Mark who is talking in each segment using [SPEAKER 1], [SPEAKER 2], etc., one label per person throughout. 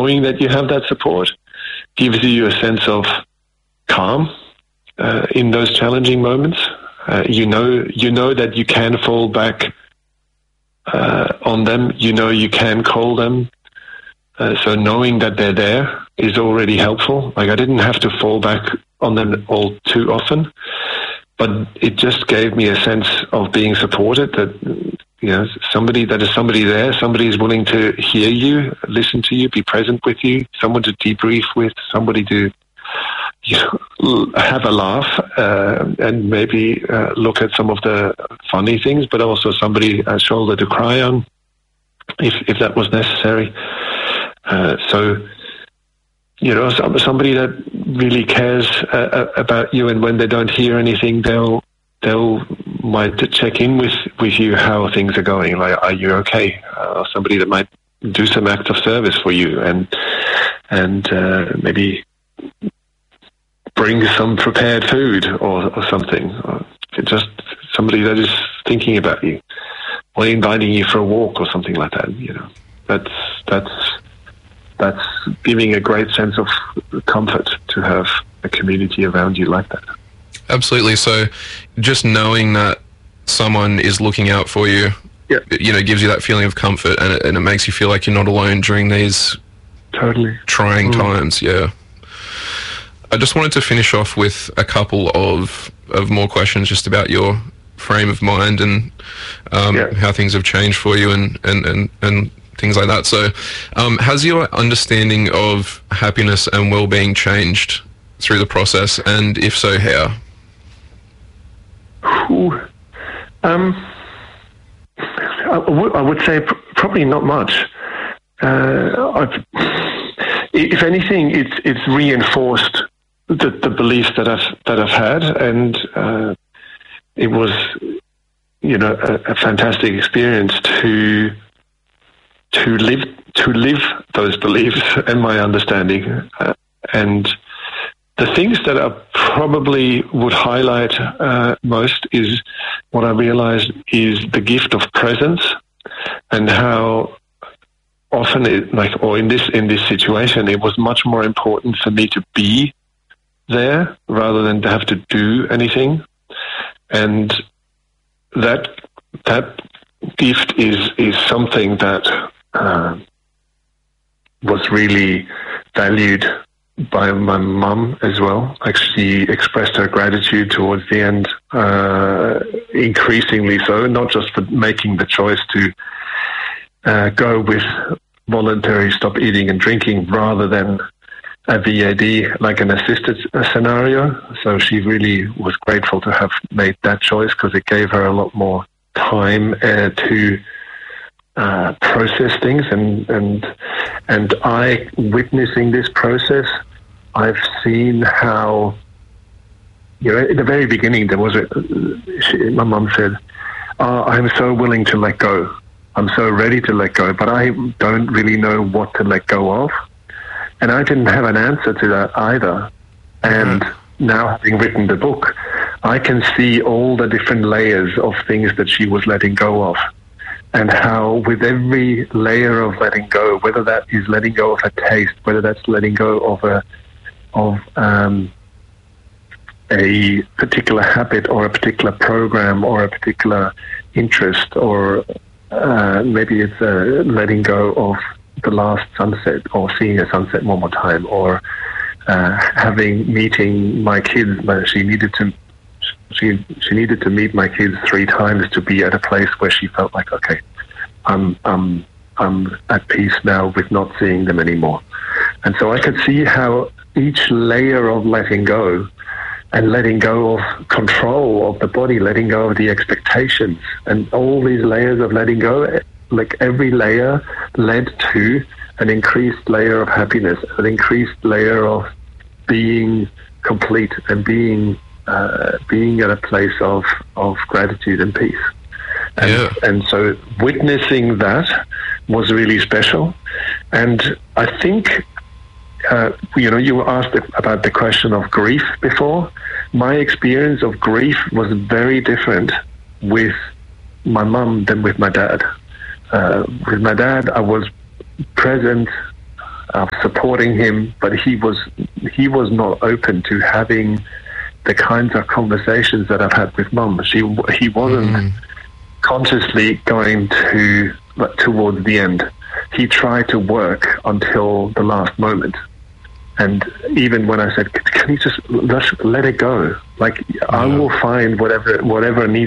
[SPEAKER 1] knowing that you have that support gives you a sense of calm in those challenging moments. You know that you can fall back on them. You know you can call them. So knowing that they're there is already helpful. Like, I didn't have to fall back on them all too often, but it just gave me a sense of being supported, that somebody there, somebody is willing to hear you, listen to you, be present with you, someone to debrief with, somebody to have a laugh and maybe look at some of the funny things, but also somebody, a shoulder to cry on if that was necessary. Somebody that really cares about you, and when they don't hear anything, they'll might check in with you how things are going. Like, are you okay? Or somebody that might do some act of service for you, and maybe bring some prepared food or something. Or just somebody that is thinking about you, or inviting you for a walk or something like that. That's giving a great sense of comfort to have a community around you like that.
[SPEAKER 2] Absolutely. So just knowing that someone is looking out for you, gives you that feeling of comfort, and it makes you feel like you're not alone during these trying times. Yeah. I just wanted to finish off with a couple of more questions just about your frame of mind and how things have changed for you and things like that. So has your understanding of happiness and well-being changed through the process, and if so, how?
[SPEAKER 1] I would say probably not much. If anything, it's reinforced the beliefs that I've had, and it was a fantastic experience to live those beliefs and my understanding. And the things that I probably would highlight most is what I realized is the gift of presence, and how often in this situation, it was much more important for me to be there rather than to have to do anything. And that gift is something that was really valued by my mum as well. Like, she expressed her gratitude towards the end, increasingly so, not just for making the choice to go with voluntary stop eating and drinking rather than a VAD, like an assisted scenario. So she really was grateful to have made that choice, because it gave her a lot more time to process things, and I, witnessing this process, I've seen how, in the very beginning, there was my mum said, I'm so willing to let go. I'm so ready to let go, but I don't really know what to let go of. And I didn't have an answer to that either. And now, having written the book, I can see all the different layers of things that she was letting go of. And how with every layer of letting go, whether that is letting go of a taste, whether that's letting go of a particular habit or a particular program or a particular interest, or maybe it's letting go of the last sunset or seeing a sunset one more time, or meeting my kids. She needed to meet my kids 3 times to be at a place where she felt like, okay, I'm at peace now with not seeing them anymore. And so I could see how each layer of letting go, and letting go of control of the body, letting go of the expectations, and all these layers of letting go, like every layer led to an increased layer of happiness, an increased layer of being complete and being at a place of gratitude and peace. And so witnessing that was really special. And I think, you were asked about the question of grief before. My experience of grief was very different with my mum than with my dad. With my dad, I was present, I supporting him, but he was not open to having the kinds of conversations that I've had with Mum. He wasn't consciously going towards the end. He tried to work until the last moment. And even when I said, can you just let it go? Like, I will find whatever I need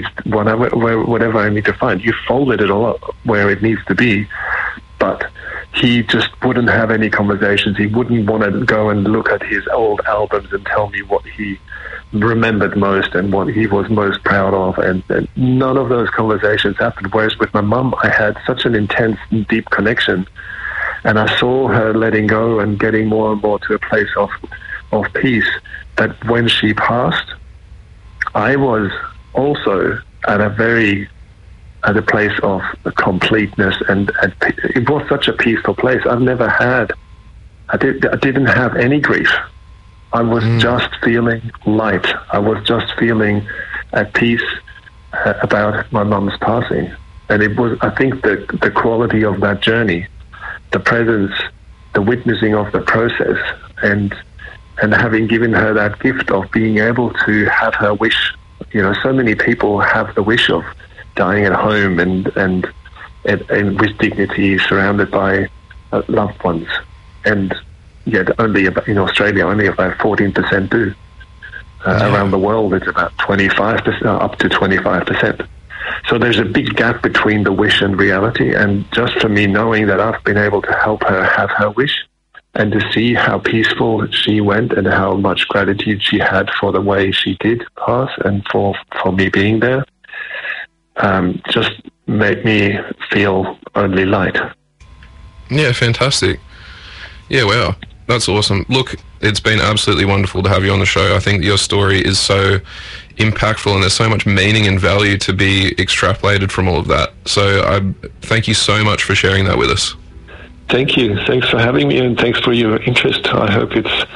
[SPEAKER 1] to find. You folded it all up where it needs to be. But he just wouldn't have any conversations. He wouldn't want to go and look at his old albums and tell me what he remembered most and what he was most proud of. And none of those conversations happened. Whereas with my mum, I had such an intense and deep connection. And I saw her letting go and getting more and more to a place of peace, that when she passed, I was also at a place of completeness, and it was such a peaceful place. I didn't have any grief. I was just feeling light. I was just feeling at peace about my mum's passing. And it was, I think, the quality of that journey, the presence, the witnessing of the process, and having given her that gift of being able to have her wish. You know, so many people have the wish of dying at home and with dignity, surrounded by loved ones, and yet in Australia only about 14% do. Around the world, it's about 25%, up to 25%. So there's a big gap between the wish and reality. And just for me, knowing that I've been able to help her have her wish, and to see how peaceful she went and how much gratitude she had for the way she did pass and for me being there, just made me feel only light.
[SPEAKER 2] Yeah, fantastic. Yeah, wow. That's awesome. Look, it's been absolutely wonderful to have you on the show. I think your story is so impactful and there's so much meaning and value to be extrapolated from all of that. So I thank you so much for sharing that with us.
[SPEAKER 1] Thank you. Thanks for having me, and thanks for your interest. I hope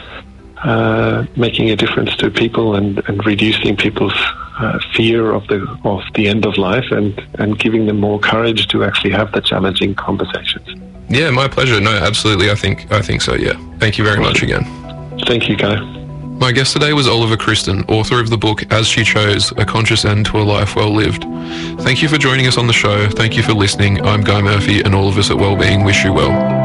[SPEAKER 1] it's making a difference to people and reducing people's fear of the end of life, and giving them more courage to actually have the challenging conversations.
[SPEAKER 2] Yeah, my pleasure. No, absolutely. I think so, yeah. Thank you very much again.
[SPEAKER 1] Thank you, Guy.
[SPEAKER 2] My guest today was Oliver Christen, author of the book As She Chose, A Conscious End to a Life Well Lived. Thank you for joining us on the show. Thank you for listening. I'm Guy Murphy, and all of us at Wellbeing wish you well.